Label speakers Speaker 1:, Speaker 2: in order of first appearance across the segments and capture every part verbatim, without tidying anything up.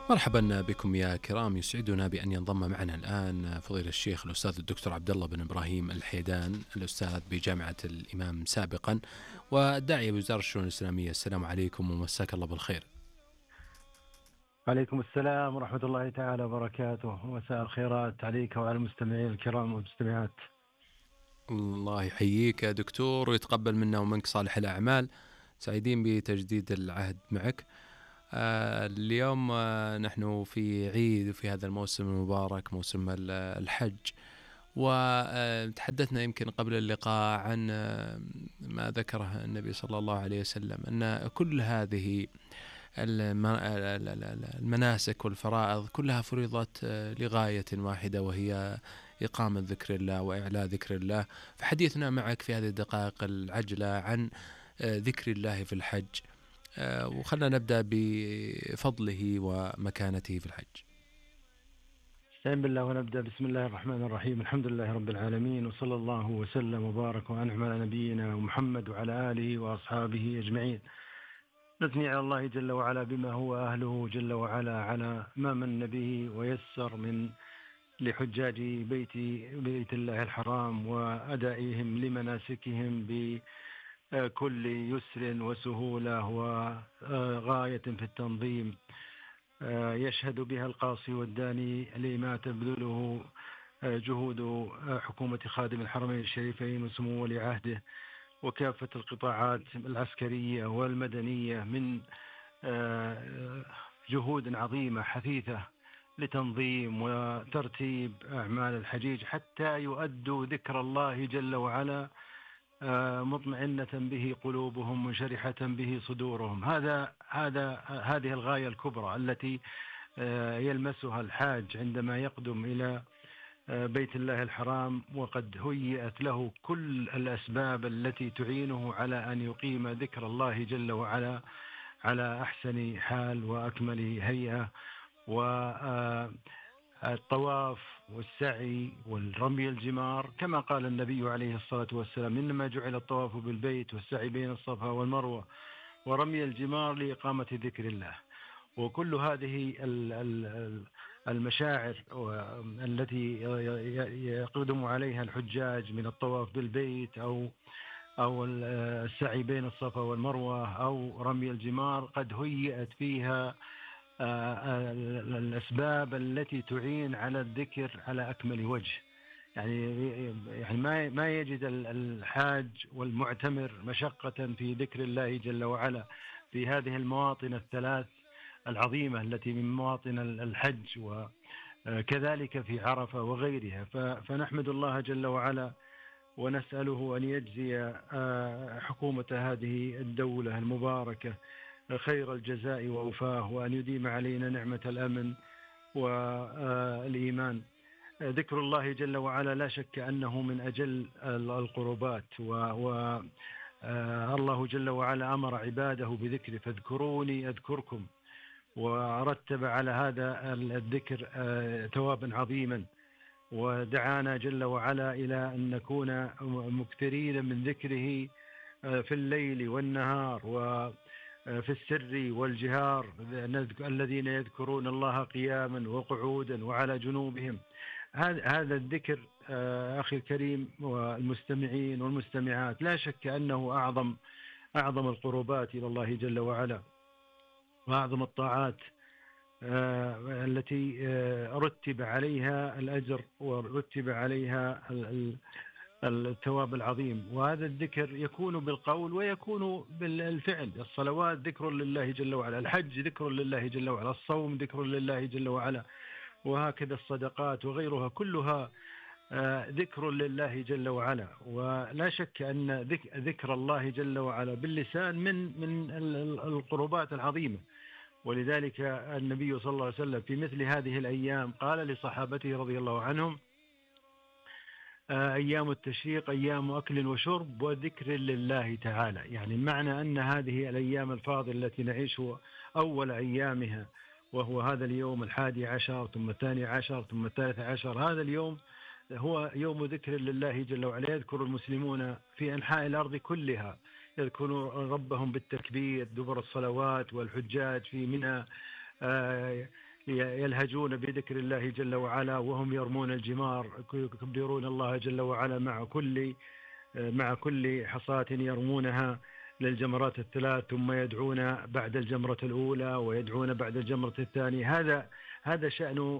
Speaker 1: مرحبا بكم يا كرام، يسعدنا بأن ينضم معنا الآن فضيلة الشيخ الأستاذ الدكتور عبد الله بن إبراهيم الحيدان، الأستاذ بجامعة الإمام سابقا والداعية بوزارة الشؤون الإسلامية. السلام عليكم ومساك الله بالخير.
Speaker 2: عليكم السلام ورحمة الله تعالى وبركاته، ومساء الخيرات عليك وعلى المستمعين الكرام والمستمعات.
Speaker 1: الله يحييك يا دكتور ويتقبل منا ومنك صالح الأعمال. سعيدين بتجديد العهد معك. آه اليوم آه نحن في عيد وفي هذا الموسم المبارك، موسم الحج، وتحدثنا يمكن قبل اللقاء عن ما ذكره النبي صلى الله عليه وسلم أن كل هذه المناسك والفرائض كلها فرضت لغاية واحدة، وهي إقامة ذكر الله وإعلاء ذكر الله. فحديثنا معك في هذه الدقائق العجلة عن ذكر الله في الحج، وخلنا نبدأ بفضله ومكانته في الحج.
Speaker 2: استعين بالله ونبدأ. بسم الله الرحمن الرحيم، الحمد لله رب العالمين، وصلى الله وسلم وبارك وأنعم على نبينا محمد وعلى آله وأصحابه أجمعين. نثني على الله جل وعلا بما هو أهله جل وعلا على ما من به ويسر من لحجاج بيت, بيت الله الحرام وأدائهم لمناسكهم بكل يسر وسهولة وغاية في التنظيم يشهد بها القاصي والداني لما تبذله جهود حكومة خادم الحرمين الشريفين وسمو ولي عهده وكافة القطاعات العسكرية والمدنية من جهود عظيمة حثيثة لتنظيم وترتيب أعمال الحجيج حتى يؤدوا ذكر الله جل وعلا مطمئنة به قلوبهم منشرحة به صدورهم. هذا هذا هذه الغاية الكبرى التي يلمسها الحاج عندما يقدم إلى بيت الله الحرام، وقد هيئت له كل الأسباب التي تعينه على أن يقيم ذكر الله جل وعلا على أحسن حال وأكمل هيئة. والطواف والسعي والرمي الجمار كما قال النبي عليه الصلاة والسلام: إنما جعل الطواف بالبيت والسعي بين الصفا والمروة ورمي الجمار لإقامة ذكر الله. وكل هذه المشاعر التي يقدم عليها الحجاج من الطواف بالبيت أو أو السعي بين الصفا والمروة أو رمي الجمار قد هيئت فيها الأسباب التي تعين على الذكر على أكمل وجه. يعني يعني ما ما يجد الحاج والمعتمر مشقة في ذكر الله جل وعلا في هذه المواطن الثلاث العظيمة التي من مواطن الحج، وكذلك في عرفة وغيرها. فنحمد الله جل وعلا ونسأله أن يجزي حكومة هذه الدولة المباركة خير الجزاء ووفاه، وأن يديم علينا نعمة الأمن والإيمان. ذكر الله جل وعلا لا شك أنه من أجل القربات، والله جل وعلا أمر عباده بذكر: فاذكروني أذكركم، ورتب على هذا الذكر ثوابا عظيما، ودعانا جل وعلا إلى أن نكون مكثرين من ذكره في الليل والنهار وفي السر والجهار، الذين يذكرون الله قياما وقعودا وعلى جنوبهم. هذا الذكر أخي الكريم والمستمعين والمستمعات لا شك أنه أعظم أعظم القربات إلى الله جل وعلا، وأعظم الطاعات التي رتب عليها الأجر ورتب عليها الثواب العظيم. وهذا الذكر يكون بالقول ويكون بالفعل. الصلوات ذكر لله جل وعلا، الحج ذكر لله جل وعلا، الصوم ذكر لله جل وعلا، وهكذا الصدقات وغيرها كلها ذكر لله جل وعلا. ولا شك أن ذكر الله جل وعلا باللسان من من القربات العظيمة. ولذلك النبي صلى الله عليه وسلم في مثل هذه الأيام قال لصحابته رضي الله عنهم: أيام التشريق أيام أكل وشرب وذكر لله تعالى. يعني معنى أن هذه الأيام الفاضلة التي نعيش أول أيامها، وهو هذا اليوم الحادي عشر ثم الثاني عشر ثم الثالث عشر، هذا اليوم هو يوم ذكر لله جل وعلا. يذكر المسلمون في أنحاء الأرض كلها، يذكرون ربهم بالتكبير دبر الصلوات، والحجاج في منى يلهجون بذكر الله جل وعلا وهم يرمون الجمار، يكبرون الله جل وعلا مع كل مع كل حصاة يرمونها للجمرات الثلاث، ثم يدعون بعد الجمرة الأولى ويدعون بعد الجمرة الثانية. هذا هذا شأن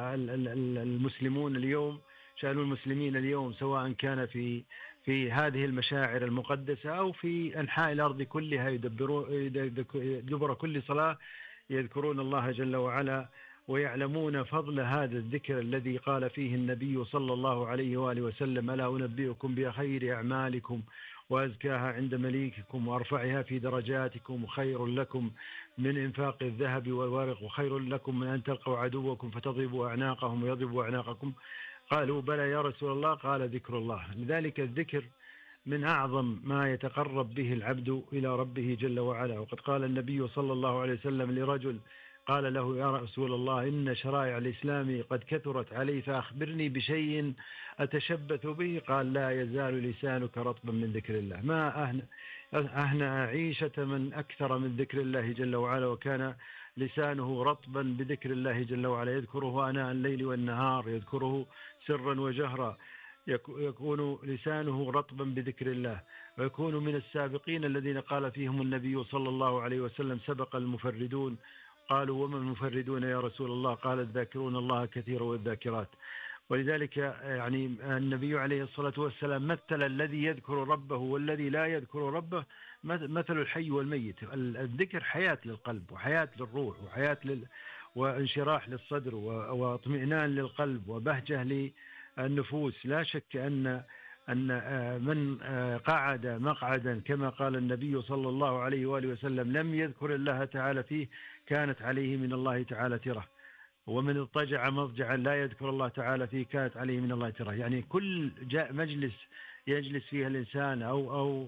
Speaker 2: المسلمون اليوم، شأن المسلمين اليوم، سواء كان في في هذه المشاعر المقدسة أو في أنحاء الأرض كلها، يدبرون دبر كل صلاة يذكرون الله جل وعلا ويعلمون فضل هذا الذكر الذي قال فيه النبي صلى الله عليه وآله وسلم: ألا أنبئكم بخير أعمالكم وأزكاها عند مليككم وأرفعها في درجاتكم وخير لكم من إنفاق الذهب والورق وخير لكم من أن تلقوا عدوكم فتضربوا أعناقهم ويضربوا أعناقكم. قالوا: بلى يا رسول الله. قال: ذكر الله. لذلك الذكر من أعظم ما يتقرب به العبد إلى ربه جل وعلا. وقد قال النبي صلى الله عليه وسلم لرجل قال له: يا رسول الله، إن شرائع الإسلام قد كثرت علي، فأخبرني بشيء أتشبث به. قال: لا يزال لسانك رطبا من ذكر الله. ما أهنى, أهنى عيشة من أكثر من ذكر الله جل وعلا، وكان لسانه رطبا بذكر الله جل وعلا، يذكره آناء الليل والنهار، يذكره سرا وجهرا، يكون لسانه رطبا بذكر الله، ويكون من السابقين الذين قال فيهم النبي صلى الله عليه وسلم: سبق المفردون. قالوا: وما المفردون يا رسول الله؟ قال: الذاكرون الله كثيرا والذاكرات. ولذلك يعني النبي عليه الصلاة والسلام مثل الذي يذكر ربه والذي لا يذكر ربه مثل الحي والميت. الذكر حياة للقلب وحياة للروح وحياة لل... وانشراح للصدر واطمئنان للقلب وبهجة للنفوس. لا شك أن أن من قعد مقعدا كما قال النبي صلى الله عليه وآله وسلم لم يذكر الله تعالى فيه كانت عليه من الله تعالى تره، ومن اضطجع مضجعا لا يذكر الله تعالى فيه كانت عليه من الله تره. يعني كل جاء مجلس يجلس فيه الإنسان أو أو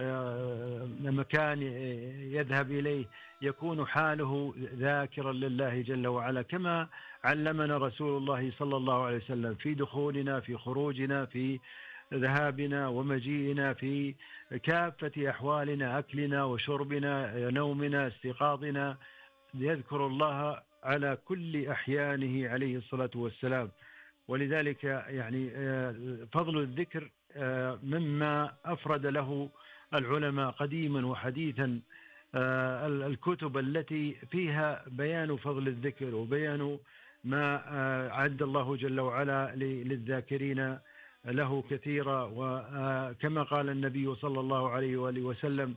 Speaker 2: مكان يذهب إليه يكون حاله ذاكرا لله جل وعلا، كما علمنا رسول الله صلى الله عليه وسلم في دخولنا في خروجنا في ذهابنا ومجيئنا في كافة أحوالنا، أكلنا وشربنا نومنا استيقاظنا، يذكر الله على كل أحيانه عليه الصلاة والسلام. ولذلك يعني فضل الذكر مما أفرد له العلماء قديما وحديثا الكتب التي فيها بيان فضل الذكر وبيان ما عد الله جل وعلا للذاكرين له كثيرا. وكما قال النبي صلى الله عليه وآله وسلم: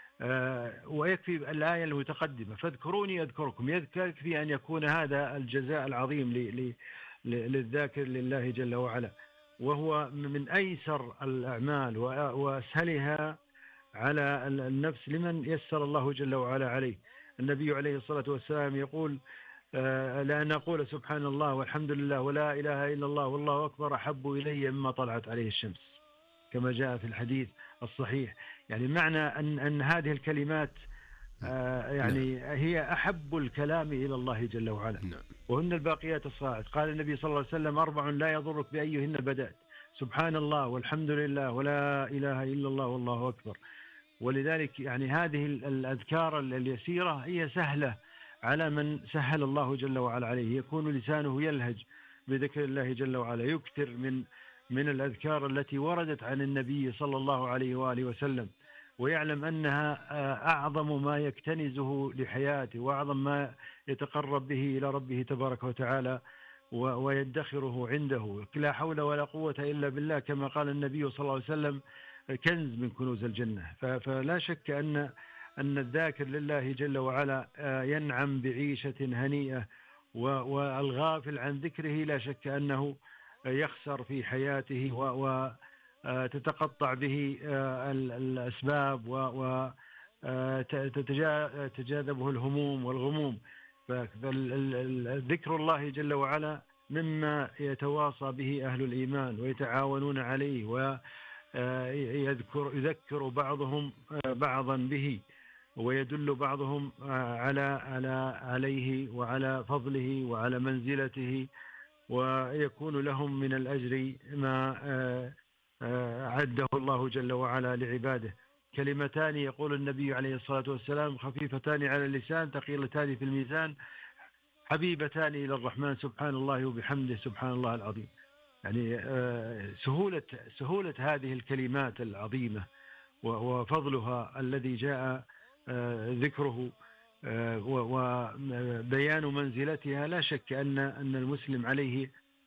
Speaker 2: ويكفي الآية المتقدمة: فاذكروني أذكركم. يكفي أن يكون هذا الجزاء العظيم للذاكر لله جل وعلا، وهو من أيسر الأعمال وأسهلها على النفس لمن يسر الله جل وعلا عليه. النبي عليه الصلاة والسلام يقول: لأن أقول سبحان الله والحمد لله ولا إله إلا الله والله أكبر أحب إلي مما طلعت عليه الشمس، كما جاء في الحديث الصحيح. يعني معنى أن, أن هذه الكلمات يعني هي أحب الكلام إلى الله جل وعلا، وهن الباقيات الصالحات. قال النبي صلى الله عليه وسلم: أربع لا يضرك بأيهن بدأت: سبحان الله والحمد لله ولا إله إلا الله والله أكبر. ولذلك يعني هذه الأذكار اليسيرة هي سهلة على من سهل الله جل وعلا عليه، يكون لسانه يلهج بذكر الله جل وعلا، يكثر من من الأذكار التي وردت عن النبي صلى الله عليه وآله وسلم، ويعلم أنها أعظم ما يكتنزه لحياته وأعظم ما يتقرب به إلى ربه تبارك وتعالى ويدخره عنده. لا حول ولا قوة إلا بالله، كما قال النبي صلى الله عليه وسلم: كنز من كنوز الجنة. فلا شك أن أن الذاكر لله جل وعلا ينعم بعيشة هنيئة، والغافل عن ذكره لا شك أنه يخسر في حياته وتتقطع به الأسباب وتتجاذبه الهموم والغموم. فذكر الله جل وعلا مما يتواصى به أهل الإيمان ويتعاونون عليه، ويذكر يذكر بعضهم بعضا به، ويدل بعضهم على على عليه وعلى فضله وعلى منزلته، ويكون لهم من الأجر ما عده الله جل وعلا لعباده. كلمتان يقول النبي عليه الصلاة والسلام: خفيفتان على اللسان ثقيلتان في الميزان، حبيبتان إلى الرحمن سبحان الله وبحمده سبحان الله العظيم. يعني سهولة سهولة هذه الكلمات العظيمة وفضلها الذي جاء ذكره وبيان منزلتها، لا شك أن أن المسلم عليه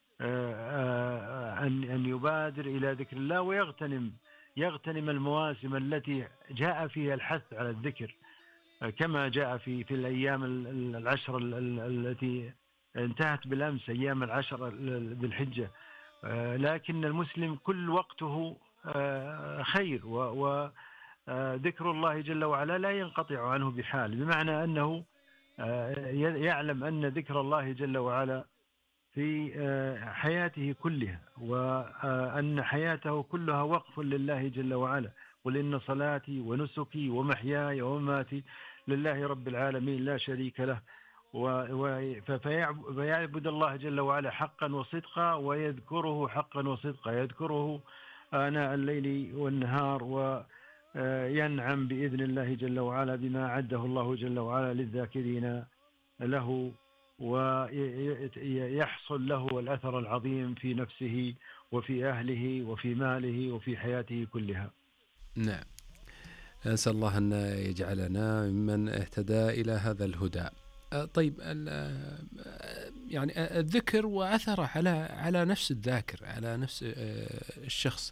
Speaker 2: أن أن يبادر إلى ذكر الله ويغتنم يغتنم المواسم التي جاء فيها الحث على الذكر، كما جاء في في الأيام العشر التي انتهت بالأمس، أيام العشر ذي الحجة. لكن المسلم كل وقته خير، وذكر الله جل وعلا لا ينقطع عنه بحال، بمعنى أنه يعلم أن ذكر الله جل وعلا في حياته كلها، وأن حياته كلها وقف لله جل وعلا. قل إن صلاتي ونسكي ومحياي ومماتي لله رب العالمين لا شريك له. فيعبد الله جل وعلا حقا وصدقا، ويذكره حقا وصدقا، يذكره آناء الليل والنهار، وينعم بإذن الله جل وعلا بما أعده الله جل وعلا للذاكرين له، ويحصل له الأثر العظيم في نفسه وفي أهله وفي ماله وفي حياته كلها.
Speaker 1: نعم، أسأل الله أن يجعلنا ممن اهتدى إلى هذا الهدى. طيب، يعني الذكر وأثره على على نفس الذاكر، على نفس الشخص،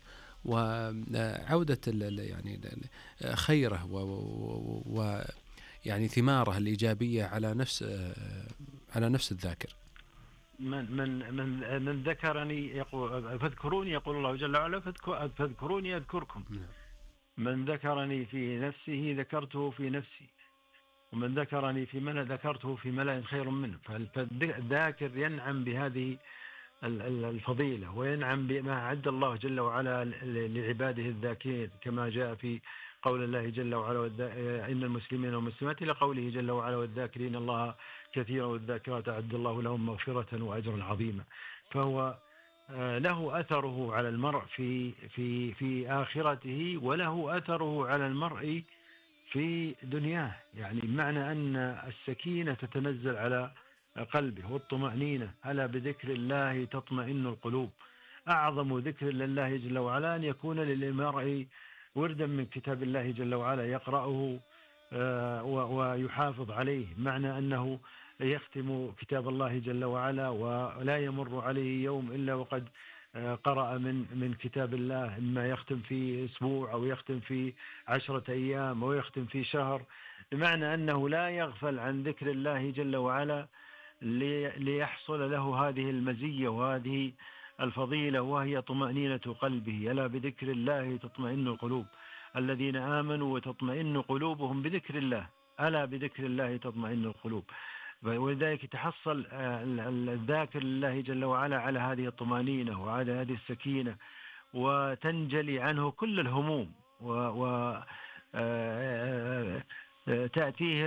Speaker 1: وعودة يعني خيره و يعني ثماره الإيجابية على نفس على نفس الذاكر.
Speaker 2: من من من من ذكرني يقول فاذكروني، يقول الله جل وعلا فاذكروني أذكركم. من ذكرني في نفسه ذكرته في نفسي، ومن ذكرني في ملأ ذكرته في ملأ خير منه. فالذاكر ينعم بهذه الفضيلة، وينعم بما أعد الله جل وعلا لعباده الذاكرين، كما جاء في قول الله جل وعلا إن المسلمين والمسلمات، إلى قوله جل وعلا والذاكرين الله كثيرا والذاكرات أعد الله لهم مغفرة وأجرا عظيما. فهو له أثره على المرء في في في آخرته، وله أثره على المرء في دنياه. يعني بمعنى أن السكينة تتنزل على قلبه والطمأنينة. ألا بذكر الله تطمئن القلوب. أعظم ذكر لله جل وعلا أن يكون للمرء وردا من كتاب الله جل وعلا يقرأه ويحافظ عليه، معنى أنه يختم كتاب الله جل وعلا ولا يمر عليه يوم إلا وقد قرأ من من كتاب الله، إما يختم في أسبوع أو يختم في عشرة أيام أو يختم في شهر، بمعنى أنه لا يغفل عن ذكر الله جل وعلا ليحصل له هذه المزية وهذه الفضيلة، وهي طمأنينة قلبه. ألا بذكر الله تطمئن القلوب، الذين آمنوا وتطمئن قلوبهم بذكر الله. ألا بذكر الله تطمئن القلوب. ولذلك يتحصل الذاكر لله جل وعلا على هذه الطمأنينة وعلى هذه السكينة، وتنجلي عنه كل الهموم، وتأتيه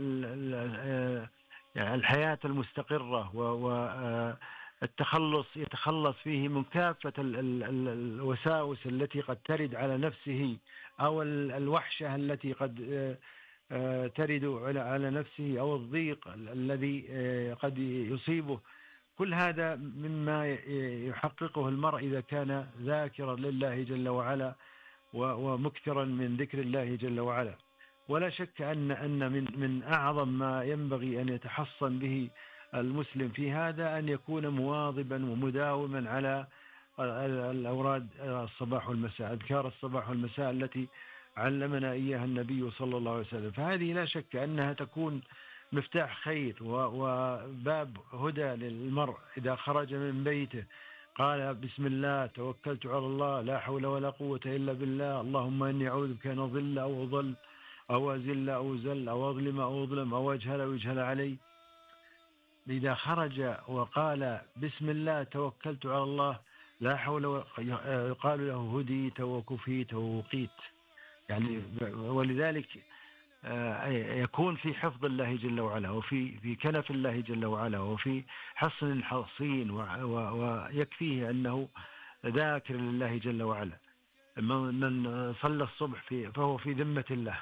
Speaker 2: الحياة المستقرة، والتخلص يتخلص فيه من كافة الوساوس التي قد ترد على نفسه، أو الوحشة التي قد ترد على نفسه، أو الضيق الذي قد يصيبه. كل هذا مما يحققه المرء إذا كان ذاكرا لله جل وعلا ومكثرا من ذكر الله جل وعلا. ولا شك أن أن من من أعظم ما ينبغي أن يتحصن به المسلم في هذا أن يكون مواظبا ومداوما على الأوراد الصباح والمساء، أذكار الصباح والمساء التي علمنا إياها النبي صلى الله عليه وسلم. فهذه لا شك أنها تكون مفتاح خير وباب هدى للمرء إذا خرج من بيته، قال بسم الله توكلت على الله لا حول ولا قوة إلا بالله، اللهم إني أعوذ بك أن أضل أو أضل أو أزل أو زل أو أظلم أو أظلم أو أجهل أو يجهل علي. إذا خرج وقال بسم الله توكلت على الله لا حول ولا قالوا له هديت وكفيت ووقيت. يعني ولذلك يكون في حفظ الله جل وعلا، وفي في كنف الله جل وعلا، وفي حصن حصين، ويكفيه أنه ذاكر لله جل وعلا. من صلى الصبح في فهو في ذمة الله،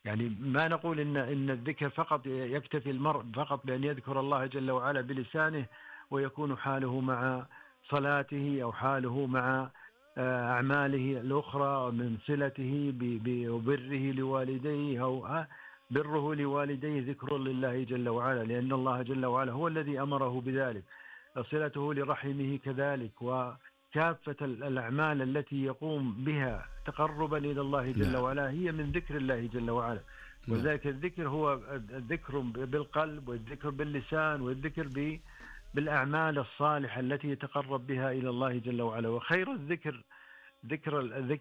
Speaker 2: يعني ما نقول إن إن الذكر فقط يكتفي المرء فقط بأن يذكر الله جل وعلا بلسانه ويكون حاله مع صلاته أو حاله مع آه، أعماله الأخرى من صلته ببره لوالديه أو آه، بره لوالديه ذكر لله جل وعلا، لأن الله جل وعلا هو الذي أمره بذلك. صلته لرحمه كذلك، وكافة الأعمال التي يقوم بها تقربا إلى الله جل
Speaker 1: نعم.
Speaker 2: وعلا هي من ذكر الله جل وعلا.
Speaker 1: نعم.
Speaker 2: وذلك الذكر هو الذكر بالقلب والذكر باللسان والذكر ب بالأعمال الصالحة التي يتقرب بها إلى الله جل وعلا. وخير الذكر ذكر الذكر